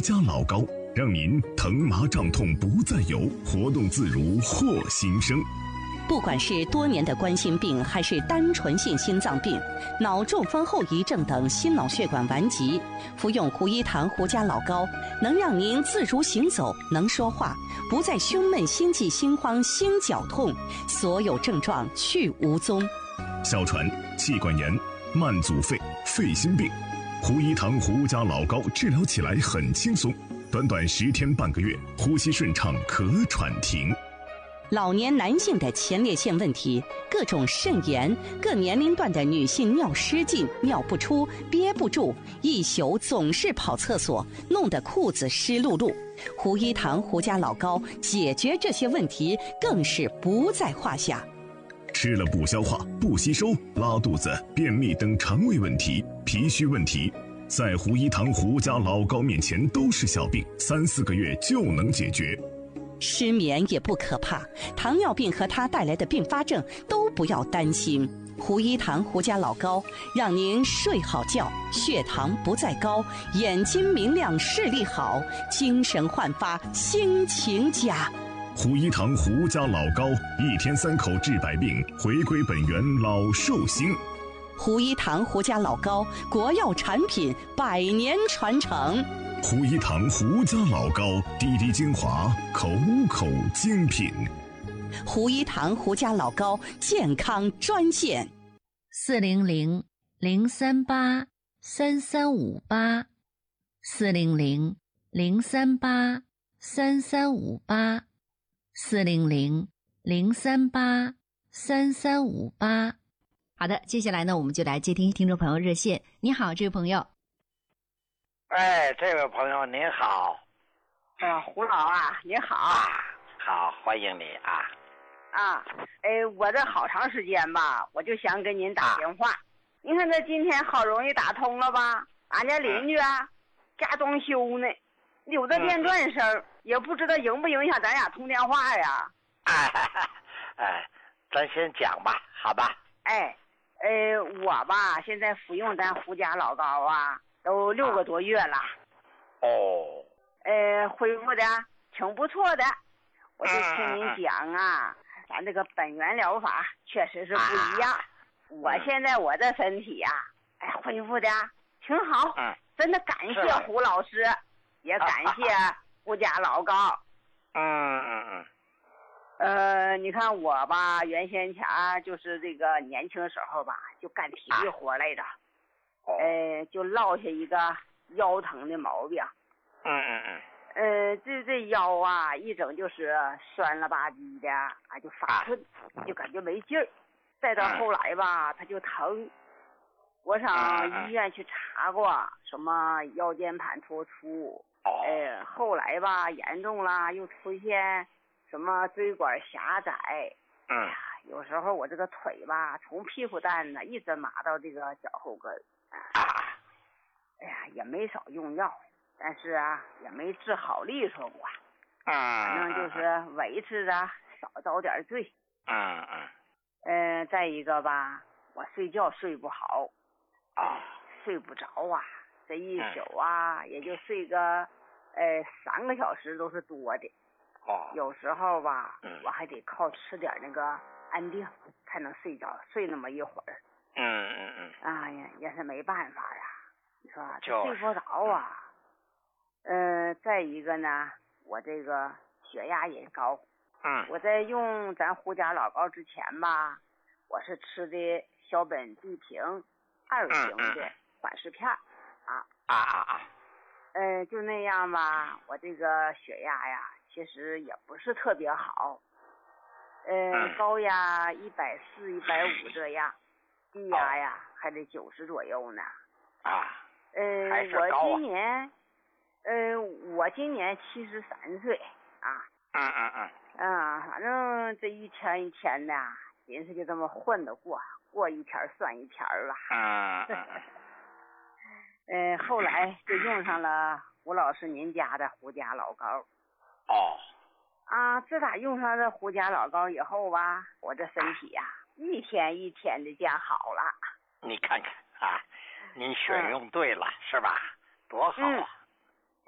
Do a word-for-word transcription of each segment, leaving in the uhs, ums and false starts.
家老膏，让您疼麻胀痛不再有，活动自如获新生。 不管是多年的冠心病，还是单纯性心脏病、脑中风后遗症等心脑血管顽疾，服用胡一堂胡家老膏，能让您自如行走，能说话，不再胸闷、心悸、心慌、心绞痛，所有症状去无踪。 哮喘、气管炎、慢阻肺、肺心病，胡一堂胡家老膏治疗起来很轻松，短短十天半个月，呼吸顺畅，咳喘停。 老年男性的前列腺问题，各种肾炎，各年龄段的女性尿失禁、尿不出、憋不住，一宿总是跑厕所，弄得裤子湿漉漉。胡一堂胡家老膏解决这些问题更是不在话下。 吃了不消化、不吸收、拉肚子、便秘等肠胃问题、脾虚问题，在胡一堂胡家老膏面前都是小病，三四个月就能解决。 失眠也不可怕，糖尿病和它带来的并发症都不要担心。胡一堂胡家老膏让您睡好觉，血糖不再高，眼睛明亮，视力好，精神焕发，心情佳。 胡一堂胡家老膏，一天三口治百病，回归本源老寿星。 胡一堂胡家老膏，国药产品，百年传承。 胡一堂胡家老膏，滴滴精华，口口精品。 胡一堂胡家老膏健康专线： 四零零零三八三三五八，四零零零三八三三五八，四零零零三八三三五八。好的，接下来呢，我们就来接听听众朋友热线。你好，这位朋友。 哎，这位朋友您好。 啊，胡老啊，你好。 啊，好，欢迎你啊。 啊，哎，我这好长时间吧，我就想跟您打电话。啊、您看这今天好容易打通了吧？俺家邻居啊，嗯、家装修呢，有的电钻声，嗯、也不知道影不影响咱俩通电话呀。 哎，哎，咱先讲吧，好吧？ 哎，呃，我吧现在服用咱胡家老膏啊。都六个多月了， 哦， 呃，恢复的挺不错的。我就听您讲啊，咱这个本源疗法确实是不一样。我现在我的身体呀、啊，哎，恢复的挺好，真的感谢胡老师，也感谢胡家老膏。 嗯嗯嗯。 呃，你看我吧，原先前就是这个年轻时候吧，就干体力活来着。呃，就落下一个腰疼的毛病。 嗯嗯嗯。 呃，这这腰啊，一整就是酸了吧唧的，啊，就发困，就感觉没劲儿。再到后来吧，它就疼。我上医院去查过，什么腰间盘突出。呃，后来吧，严重了，又出现什么椎管狭窄。 嗯。 哎呀，有时候我这个腿吧，从屁股蛋呢一直麻到这个脚后跟。 啊， 哎呀，也没少用药，但是啊，也没治好利索过。 啊， 反正就是维持着少遭点罪。 嗯嗯。 呃，再一个吧，我睡觉睡不好， 啊， 睡不着啊，这一宿啊，嗯、也就睡个呃三个小时都是多的。 哦。 有时候吧， 嗯、 我还得靠吃点那个安定才能睡着，睡那么一会儿。 嗯嗯嗯。 哎呀，也是没办法呀，你说就睡不着啊。嗯、呃，再一个呢，我这个血压也高。 嗯。 我在用咱胡家老膏之前吧，我是吃的小本地平二型的缓释片。啊啊啊啊。 呃，就那样吧，我这个血压呀，其实也不是特别好。呃， 嗯、 高压一百四、一百五这样。低压呀，还得九十左右呢。 啊， 呃， 还是高啊。 我今年，呃，我今年七十三岁啊。 嗯嗯嗯。 啊，反正这一天一天的，寻思就这么混着过，过一天算一天吧。 嗯嗯嗯。 呃，后来就用上了胡老师您家的胡家老膏。 哦。 啊，自打用上这胡家老膏以后吧，我这身体呀、啊。一天一天的加好了， 你看看啊，您选用对了、嗯、是吧？多好啊！ 嗯、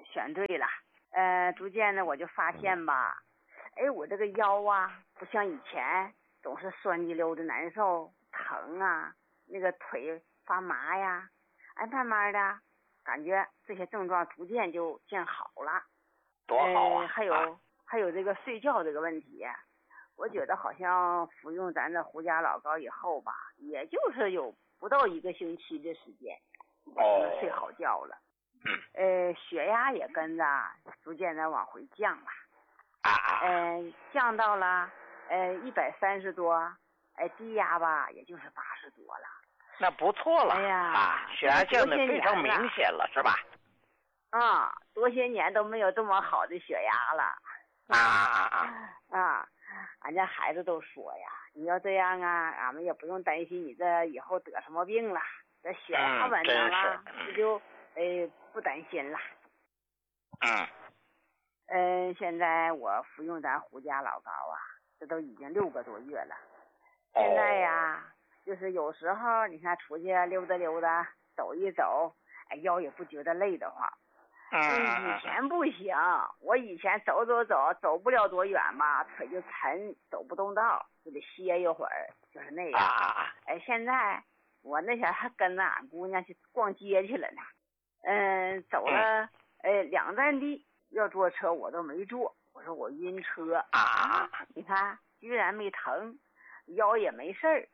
选对了。呃，逐渐的我就发现吧，哎，我这个腰啊，不像以前总是酸激溜的难受、疼啊，那个腿发麻呀。哎，慢慢的感觉这些症状逐渐就见好了。 多好啊！ 呃、还有、 啊、 还有这个睡觉这个问题，我觉得好像服用咱这胡家老膏以后吧，也就是有不到一个星期的时间，就能睡好觉了。 嗯。 呃，血压也跟着逐渐的往回降了。 啊啊。 呃，降到了呃一百三十多，哎，低压吧，也就是八十多了。 那不错了。 哎呀， 啊，血压降的非常明显了，是吧？ 啊，多些年都没有这么好的血压了。 啊啊啊！ 啊，俺家孩子都说呀，你要这样啊，俺们也不用担心你这以后得什么病了，这血压稳当了，这、嗯、就呃不担心了。 嗯。 嗯，现在我服用咱胡家老膏啊，这都已经六个多月了。 哦、 现在呀，就是有时候你看出去溜达溜达，走一走，哎，腰也不觉得累得慌。 嗯， 以前不行，我以前走走走走不了多远嘛，腿就沉，走不动道，就得歇一会儿，就是那样。 啊、 哎，现在我那前还跟着俺姑娘去逛街去了呢。嗯，走了，嗯、哎两站地，要坐车我都没坐，我说我晕车啊， 你看居然没疼，腰也没事儿。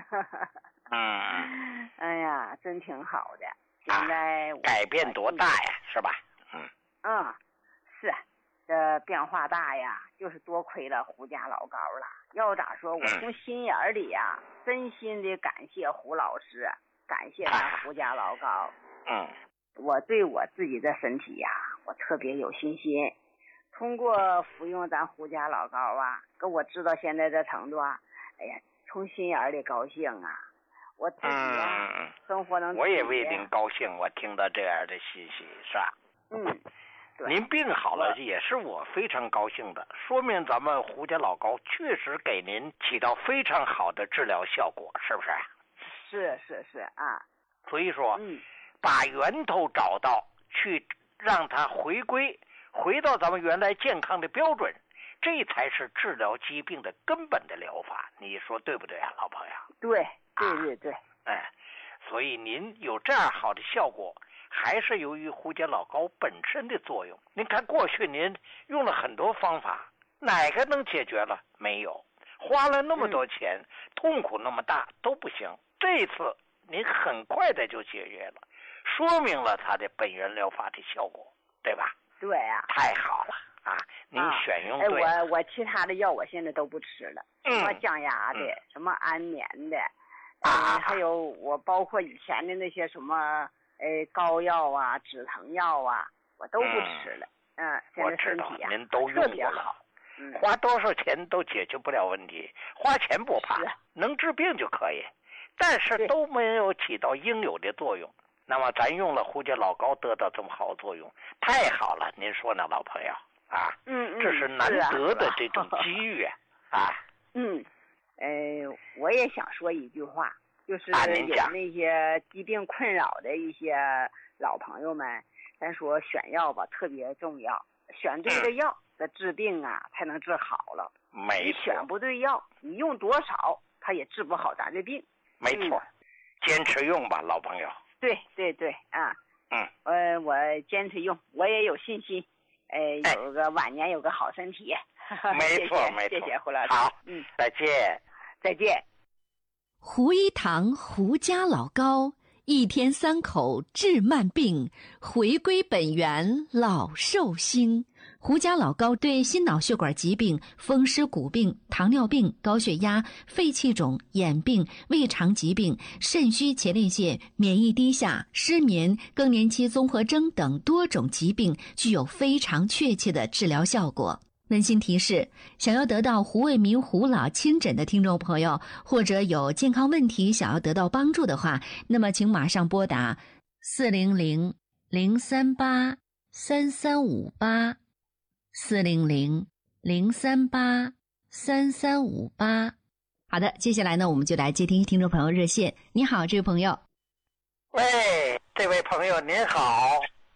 嗯， 哎呀，真挺好的。现在我、 啊、改变多大呀，是吧？嗯嗯，是，这变化大呀，就是多亏了胡家老膏了。要咋说，我从心眼里呀，嗯、真心的感谢胡老师，感谢咱胡家老膏。 嗯， 我对我自己的身体呀，我特别有信心。通过服用咱胡家老膏啊，跟我知道现在这程度啊，哎呀，从心眼里高兴啊。我自己啊， 嗯、 生活能。 我也为您高兴，我听到这样的信息，是吧？ 嗯，对。 您病好了，也是我非常高兴的，说明咱们胡家老膏确实给您起到非常好的治疗效果，是不是？ 是是是啊。 所以说， 嗯， 把源头找到，去让它回归，回到咱们原来健康的标准，这才是治疗疾病的根本的疗法。你说对不对啊，老朋友？ 对。对对对， 哎、啊，所以您有这样好的效果，还是由于胡家老膏本身的作用。您看过去您用了很多方法，哪个能解决了？没有，花了那么多钱，嗯、痛苦那么大都不行。这一次您很快的就解决了，说明了它的本源疗法的效果，对吧？ 对啊， 太好了啊！您选用对了。 哎，我我其他的药我现在都不吃了， 嗯、 什么降压的，嗯、什么安眠的。 啊、 嗯，还有我包括以前的那些什么呃膏药啊、止疼药啊，我都不吃了。嗯，嗯现在身体啊您都用过了， 嗯， 花多少钱都解决不了问题，花钱不怕，能治病就可以，但是都没有起到应有的作用。那么咱用了胡家老膏得到这么好的作用，太好了！您说呢，老朋友啊？ 嗯嗯， 这是难得的这种机遇啊！啊嗯。呃，我也想说一句话，就是有那些疾病困扰的一些老朋友们，咱说选药吧特别重要，选对了药，这治病啊才能治好了。 没错， 你选不对药，你用多少，它也治不好咱这病。 没错，嗯、坚持用吧，老朋友。 对对对啊， 嗯， 呃，我坚持用，我也有信心，呃，有个晚年有个好身体。 没错没错， 谢谢胡老师。 好， 嗯， 再见， 再见。 胡一堂胡家老膏，一天三口治慢病，回归本源老寿星。胡家老膏对心脑血管疾病、风湿骨病、糖尿病、高血压、肺气肿、眼病、胃肠疾病、肾虚前列腺、免疫低下、失眠、更年期综合征等多种疾病具有非常确切的治疗效果。温馨提示：想要得到胡卫民胡老亲诊的听众朋友，或者有健康问题想要得到帮助的话，那么请马上拨打四零零零三八三三五八四零零零三八三三五八。好的，接下来呢，我们就来接听听众朋友热线。你好，这位朋友。 喂，这位朋友您好。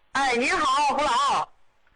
哎，你好，胡老。